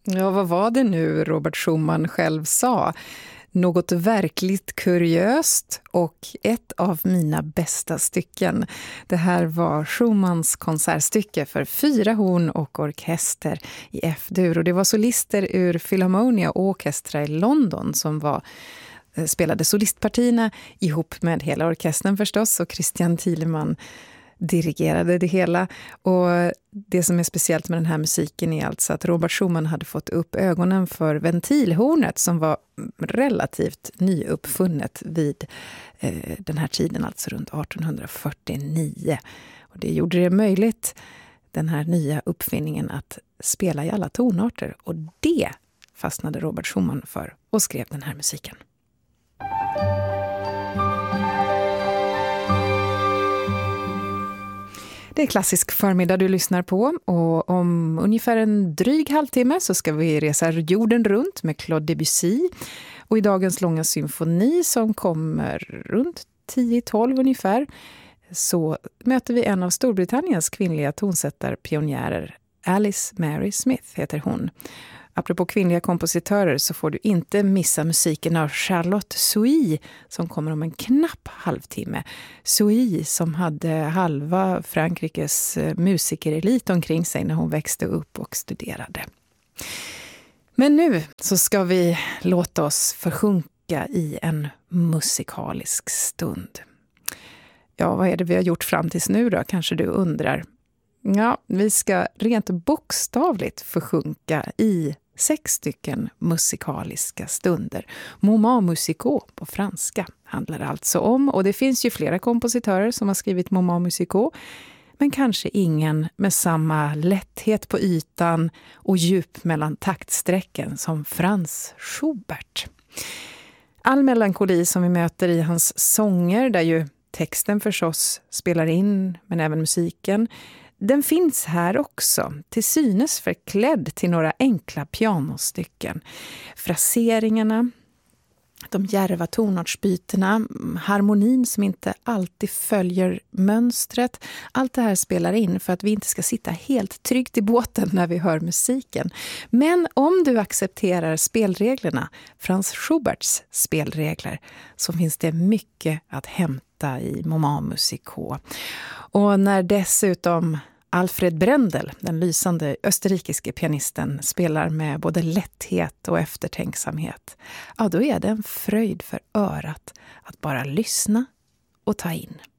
Ja, vad var det nu Robert Schumann själv sa? Något verkligt kuriöst och ett av mina bästa stycken. Det här var Schumanns konsertstycke för 4 horn och orkester i F-dur. Och det var solister ur Philharmonia och orkestra i London som spelade solistpartierna ihop med hela orkestern förstås. Och Christian Thielemann dirigerade det hela. Och det som är speciellt med den här musiken är alltså att Robert Schumann hade fått upp ögonen för ventilhornet som var relativt nyuppfunnet vid den här tiden, alltså runt 1849. Och det gjorde det möjligt, den här nya uppfinningen, att spela i alla tonarter. Och det fastnade Robert Schumann för och skrev den här musiken. Det är klassisk förmiddag du lyssnar på, och om ungefär en dryg halvtimme så ska vi resa jorden runt med Claude Debussy. Och i dagens långa symfoni som kommer runt 10-12 ungefär så möter vi en av Storbritanniens kvinnliga tonsättarpionjärer. Alice Mary Smith heter hon. Apropå kvinnliga kompositörer så får du inte missa musiken av Charlotte Souy som kommer om en knapp halvtimme. Souy som hade halva Frankrikes musikerelit omkring sig när hon växte upp och studerade. Men nu så ska vi låta oss försjunka i en musikalisk stund. Ja, vad är det vi har gjort fram tills nu då? Kanske du undrar. Ja, vi ska rent bokstavligt försjunka i 6 stycken musikaliska stunder. Moments musicaux på franska handlar det alltså om. Och det finns ju flera kompositörer som har skrivit moments musicaux. Men kanske ingen med samma lätthet på ytan och djup mellan taktsträcken som Franz Schubert. All melankoli som vi möter i hans sånger, där ju texten förstås spelar in men även musiken, den finns här också, till synes förklädd till några enkla pianostycken. Fraseringarna, de djärva tonartsbytena, harmonin som inte alltid följer mönstret. Allt det här spelar in för att vi inte ska sitta helt tryggt i båten när vi hör musiken. Men om du accepterar spelreglerna, Franz Schuberts spelregler, så finns det mycket att hämta i moments musicaux. Och när dessutom Alfred Brendel, den lysande österrikiske pianisten, spelar med både lätthet och eftertänksamhet, ja, då är det en fröjd för örat att bara lyssna och ta in.